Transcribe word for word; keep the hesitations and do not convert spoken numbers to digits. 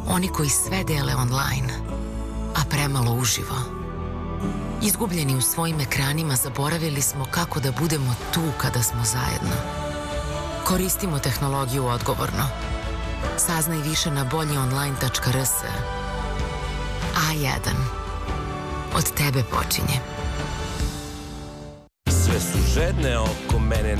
Oni koji sve dele online, a premalo uživo. Izgubljeni u svojim ekranima, zaboravili smo kako da budemo tu kada smo zajedno. Koristimo tehnologiju odgovorno. Saznaj više na bolji online tačka r s. A jedan. Od tebe počinje. Sve su žedne oko mene.